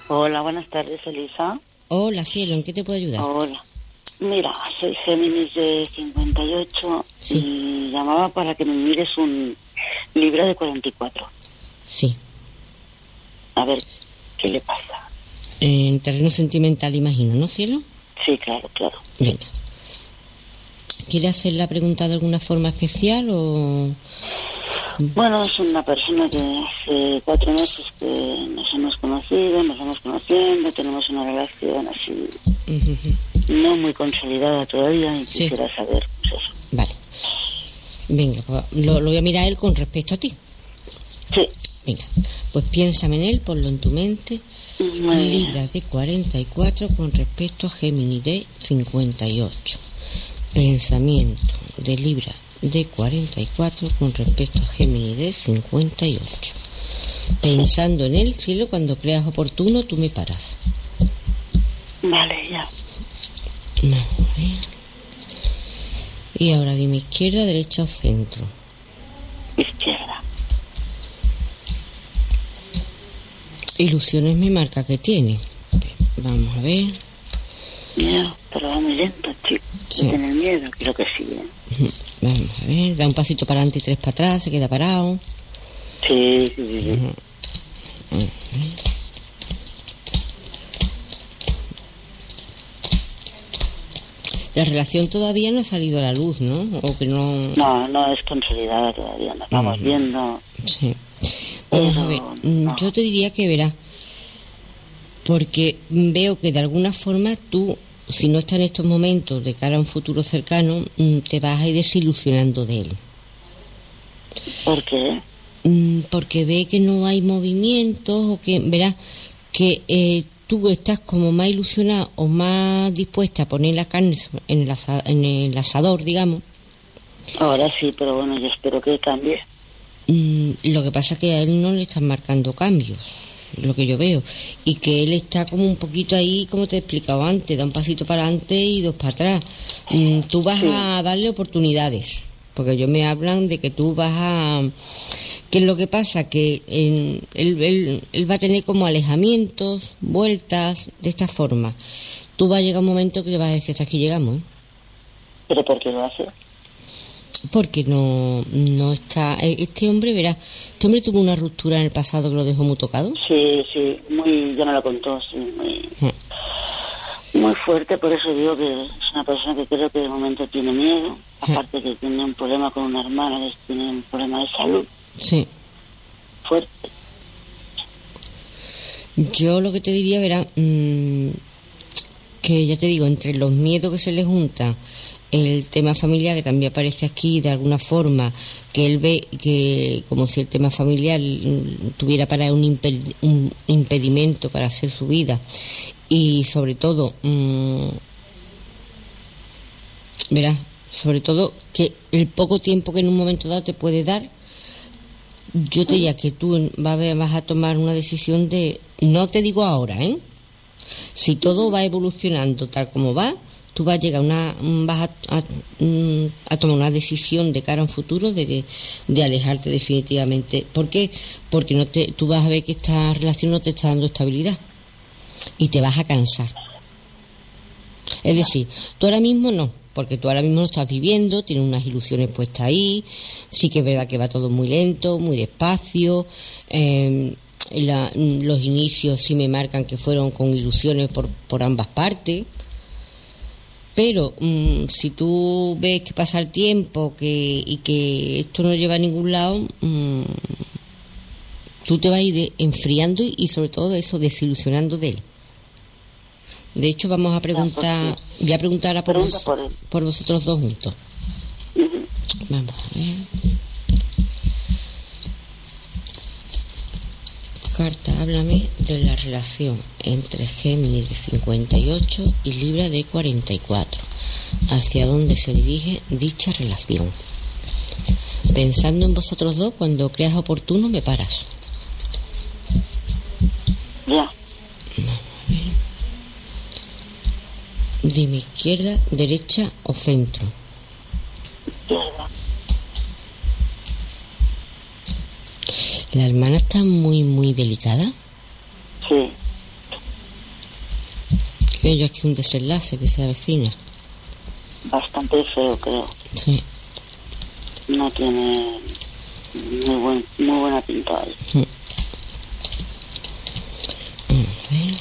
Hola, buenas tardes, Elisa. Hola, cielo, ¿en qué te puedo ayudar? Hola. Mira, soy Géminis de 58 Sí. y llamaba para que me mires un Libra de 44. Sí. A ver, ¿qué le pasa? En terreno sentimental, imagino, ¿no, cielo? Sí, claro, claro. Venga. ¿Quiere hacer la pregunta de alguna forma especial o...? Bueno, es una persona que hace 4 meses que nos hemos conocido, nos vamos conociendo, tenemos una relación así no muy consolidada todavía y Sí. quisiera saber, pues eso. Vale. Venga, pues, lo voy a mirar a él con respecto a ti. Sí. Venga, pues piénsame en él, ponlo en tu mente. Muy bien. Libra de 44 con respecto a Géminis de 58. Pensamiento de Libra de 44 con respecto a Géminis de 58. Pensando en él, cielo, cuando creas oportuno, tú me paras. Vale, ya. Vamos a ver. Y ahora dime izquierda, derecha o centro. Izquierda. Ilusiones me marca que tiene. Vamos a ver. Miedo, pero va muy lento, chico. Sí. No tiene miedo, creo que sí, ¿eh? Vamos a ver. Da un pasito para adelante y 3 para atrás, se queda parado. Sí, sí, sí. La relación todavía no ha salido a la luz, ¿no? O que no... No, no es consolidada todavía, nos vamos viendo. Sí. Vamos a ver. no. Yo te diría que verás, porque veo que de alguna forma tú, si no estás en estos momentos de cara a un futuro cercano, te vas a ir desilusionando de él. ¿Por qué? Porque ve que no hay movimientos o que verás que tú estás como más ilusionada o más dispuesta a poner la carne en el asador, digamos. Ahora sí, pero bueno, yo espero que cambie. Lo que pasa es que a él no le están marcando cambios, lo que yo veo, y que él está como un poquito ahí, como te he explicado antes, da un pasito para adelante y 2 para atrás. Tú vas a darle oportunidades, porque ellos me hablan de que tú vas a... ¿Qué es lo que pasa? Que él va a tener como alejamientos, vueltas, de esta forma. Tú vas a llegar un momento que le vas a decir, hasta aquí llegamos, ¿eh? ¿Pero por qué lo hace? Porque no está... Este hombre, verá, este hombre tuvo una ruptura en el pasado que lo dejó muy tocado. Sí, sí, muy, ya me lo contó, sí, muy fuerte, por eso digo que es una persona que creo que de momento tiene miedo, aparte que tiene un problema con una hermana, que tiene un problema de salud. Sí. Fuerte. Yo lo que te diría, verá, que ya te digo, entre los miedos que se le juntan, el tema familiar que también aparece aquí de alguna forma, que él ve que como si el tema familiar tuviera para él un impedimento para hacer su vida, y sobre todo, verás, sobre todo que el poco tiempo que en un momento dado te puede dar, yo te diría que tú vas a tomar una decisión de, no te digo ahora, si todo va evolucionando tal como va, tú vas a llegar vas a tomar una decisión de cara a un futuro de alejarte definitivamente. ¿Por qué? Porque tú vas a ver que esta relación no te está dando estabilidad y te vas a cansar. Es decir, tú ahora mismo no, porque tú ahora mismo lo estás viviendo, tienes unas ilusiones puestas ahí, sí que es verdad que va todo muy lento, muy despacio, los inicios sí me marcan que fueron con ilusiones por ambas partes, pero si tú ves que pasa el tiempo y que esto no lleva a ningún lado, tú te vas a ir enfriando y sobre todo eso, desilusionando de él. De hecho, vamos a preguntar, voy a preguntar a por vosotros dos juntos. Vamos a ver. Carta, háblame de la relación entre Géminis de 58 y Libra de 44. ¿Hacia dónde se dirige dicha relación? Pensando en vosotros dos, cuando creas oportuno, me paras. Ya. Dime izquierda, derecha o centro. Izquierda. ¿La hermana está muy, muy delicada? Sí. Ello es que un desenlace que se avecina. Bastante feo, creo. Sí. No tiene muy buena pinta ahí. Sí. A ver.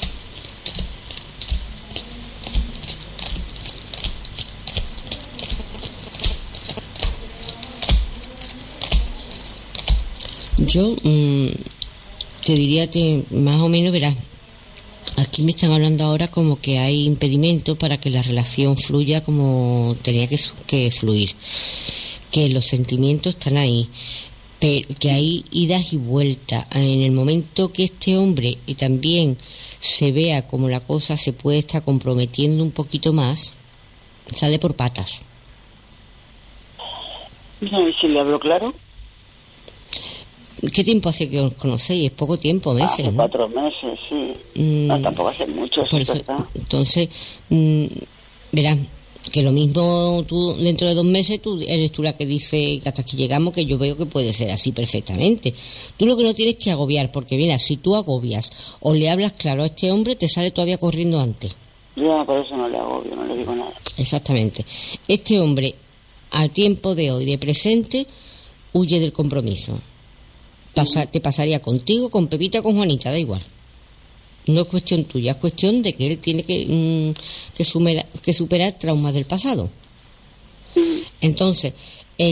Yo te diría que más o menos, verás, aquí me están hablando ahora como que hay impedimentos para que la relación fluya como tenía que fluir, que los sentimientos están ahí, pero que hay idas y vueltas. En el momento que este hombre y también se vea como la cosa se puede estar comprometiendo un poquito más, sale por patas. No, ¿y si le hablo claro? ¿Qué tiempo hace que os conocéis? Es poco tiempo, meses, hace ¿no? 4 meses, sí. No, tampoco hace mucho, Por eso eso, es verdad. entonces, verás, que lo mismo tú, dentro de 2 meses, eres tú la que dice que hasta aquí llegamos, que yo veo que puede ser así perfectamente. Tú lo que no tienes que agobiar, porque mira, si tú agobias o le hablas claro a este hombre, te sale todavía corriendo antes. Yo por eso no le agobio, no le digo nada. Exactamente. Este hombre, al tiempo de hoy, de presente, huye del compromiso. Te pasaría contigo, con Pepita, con Juanita, da igual. No es cuestión tuya, es cuestión de que él tiene que superar traumas del pasado. Entonces,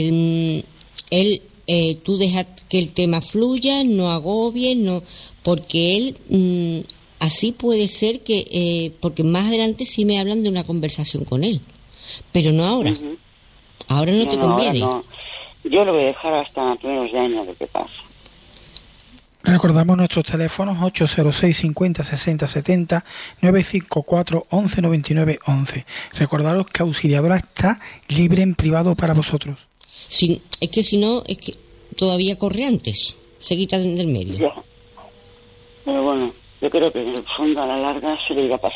tú dejas que el tema fluya, no agobies, no, porque él así puede ser que porque más adelante sí me hablan de una conversación con él, pero no ahora. Ahora no te conviene. Ahora no. Yo lo voy a dejar hasta primeros de año de qué pasa. Recordamos nuestros teléfonos 806 50 60 70 954 11 99 11. Recordaros que Auxiliadora está libre en privado para vosotros. Es que si no, es que todavía corre antes, se quita del medio. Ya. Pero bueno, yo creo que en el fondo a la larga se le irá a pasar.